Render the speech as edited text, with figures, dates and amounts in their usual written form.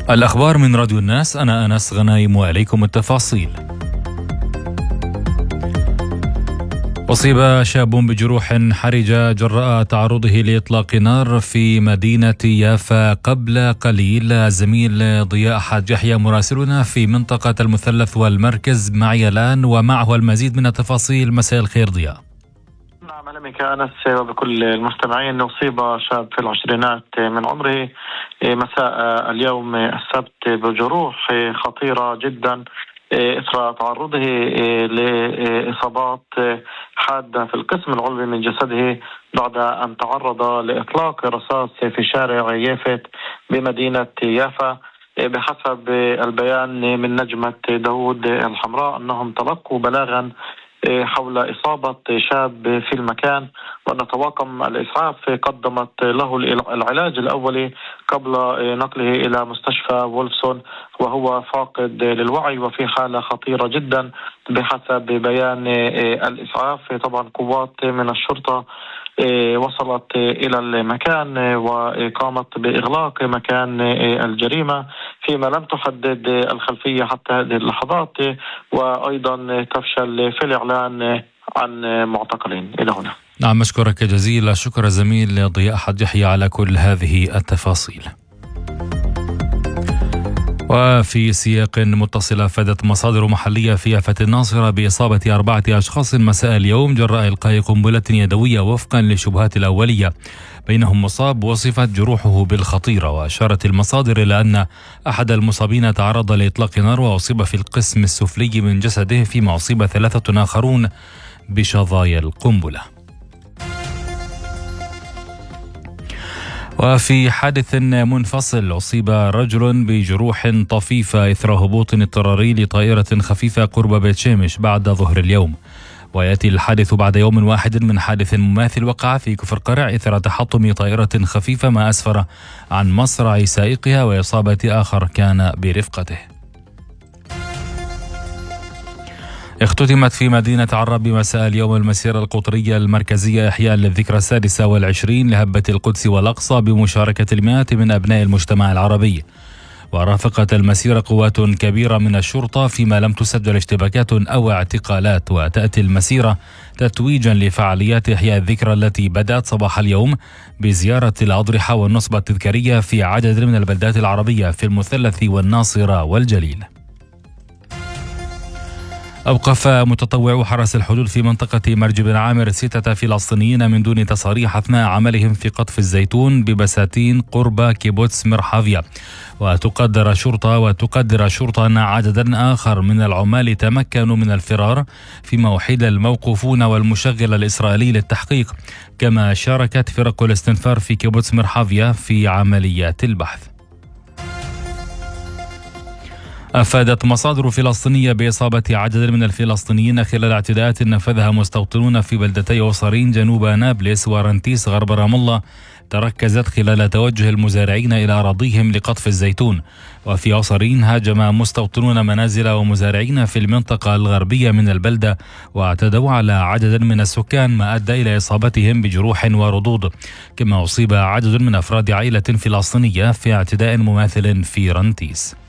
الأخبار من راديو الناس، أنا أنس غنايم وإليكم التفاصيل. أصيب شاب بجروح حرجة جراء تعرضه لإطلاق نار في مدينة يافا قبل قليل. الزميل ضياء حاج يحيى مراسلنا في منطقة المثلث والمركز معي الآن ومعه المزيد من التفاصيل. مساء الخير ضياء. نعم، أهلا بك أنس وبكل المستمعين. أصيب شاب في العشرينات من عمره مساء اليوم السبت بجروح خطيرة جدا إثر تعرضه لإصابات حادة في القسم العلوي من جسده بعد أن تعرض لإطلاق رصاص في شارع يافت بمدينة يافا. بحسب البيان من نجمة داود الحمراء أنهم تلقوا بلاغا حول إصابة شاب في المكان، وأن طواقم الإسعاف قدمت له العلاج الأولي قبل نقله إلى مستشفى وولفسون، وهو فاقد للوعي وفي حالة خطيرة جدا بحسب بيان الإسعاف. طبعا قوات من الشرطة وصلت إلى المكان وقامت بإغلاق مكان الجريمة، فيما لم تحدد الخلفية حتى هذه اللحظات، وأيضا تفشل في الإعلان عن معتقلين. إلى هنا. نعم، أشكرك جزيل الشكر زميل ضياء حاج يحيى على كل هذه التفاصيل. وفي سياق متصل، أفادت مصادر محلية في يافا الناصرة بإصابة 4 أشخاص مساء اليوم جراء إلقاء قنبلة يدوية وفقا للشبهات الأولية، بينهم مصاب وصفت جروحه بالخطيرة. وأشارت المصادر إلى أن أحد المصابين تعرض لإطلاق نار وأصيب في القسم السفلي من جسده، فيما أصيب 3 آخرون بشظايا القنبلة. وفي حادث منفصل، أصيب رجل بجروح طفيفة إثر هبوط اضطراري لطائرة خفيفة قرب بيت شامش بعد ظهر اليوم. ويأتي الحادث بعد يوم واحد من حادث مماثل وقع في كفر قرع إثر تحطم طائرة خفيفة، ما أسفر عن مصرع سائقها وإصابة آخر كان برفقته. اختتمت في مدينة عرب مساء اليوم المسيرة القطرية المركزية إحياء للذكرى 26 لهبة القدس والأقصى بمشاركة المئات من أبناء المجتمع العربي. ورافقت المسيرة قوات كبيرة من الشرطة، فيما لم تسجل اشتباكات أو اعتقالات. وتأتي المسيرة تتويجا لفعاليات إحياء الذكرى التي بدأت صباح اليوم بزيارة الأضرحة والنصب التذكارية في عدد من البلدات العربية في المثلث والناصرة والجليل. أوقف متطوعو حرس الحدود في منطقة مرج بن عامر 6 فلسطينيين من دون تصاريح أثناء عملهم في قطف الزيتون ببساتين قرب كيبوتس مرحافيا. وتقدر الشرطة أن عددا آخر من العمال تمكنوا من الفرار، فيما أحيل الموقوفون والمشغل الإسرائيلي للتحقيق. كما شاركت فرق الاستنفار في كيبوتس مرحافيا في عمليات البحث. أفادت مصادر فلسطينية بإصابة عدد من الفلسطينيين خلال اعتداءات نفذها مستوطنون في بلدتي وصرين جنوب نابلس ورنتيس غرب رام الله، تركزت خلال توجه المزارعين إلى أراضيهم لقطف الزيتون. وفي وصرين هاجم مستوطنون منازل ومزارعين في المنطقة الغربية من البلدة واعتدوا على عدد من السكان، ما أدى إلى إصابتهم بجروح وردود. كما أصيب عدد من أفراد عائلة فلسطينية في اعتداء مماثل في رنتيس.